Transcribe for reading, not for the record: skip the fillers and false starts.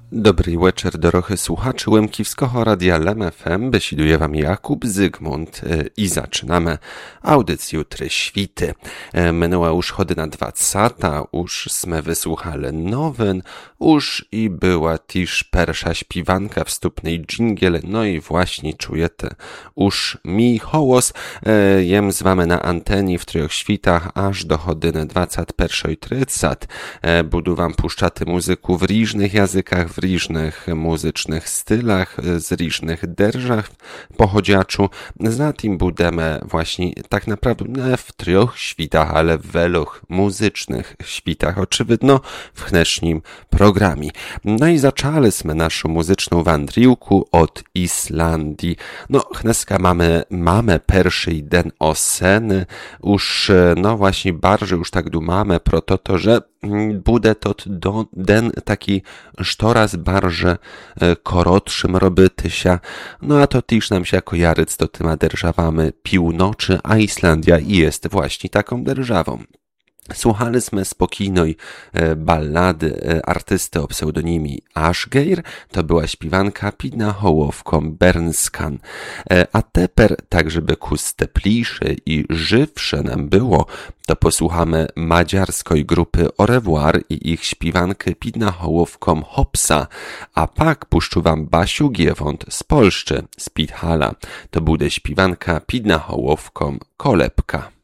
Dobry wieczór, dorochy słuchaczy Łemkiwskiego Radia Lem FM. Besiduje wam Jakub Zygmunt i zaczynamy audycję Jutry Świty. Minęła już godzina 20, już sme wysłuchali nowin, już i była też pierwsza śpiewanka wstupnej dżingiel, no i właśnie czujecie już mi hołos. Jem z wami na antenie w Troch Świtach aż do godziny 21:30. Budu wam puszczaty muzyku w różnych językach, w różnych muzycznych stylach, z różnych derżach pochodziaczu. Za tym budemy właśnie tak naprawdę nie w Troch Świtach, ale w wielu muzycznych świtach, oczywiście w dnešním programie. No i zaczęliśmy naszą muzyczną wandriłkę od Islandii. No, dneska mamy pierwszy dzień oseny, już, no właśnie, bardzo już tak dumamy pro to, że bude to den taki sztoraz barże korotszym robyty się. No a to też nam się kojaryc do tyma derżawamy północy, a Islandia jest właśnie taką derżawą. Słuchaliśmy spokojnej ballady artysty o pseudonimie Ashgeir, to była śpiewanka Pidna Hołowką Bernskan. A teper, tak żeby kus teplisze i żywsze nam było, to posłuchamy madziarskiej grupy Au revoir i ich śpiewankę Pidna Hołowką Hopsa, a pak puszczu wam Basiu Giewont z Polszczy, z Pidhala. To bude śpiewanka Pidna Hołowką Kolebka.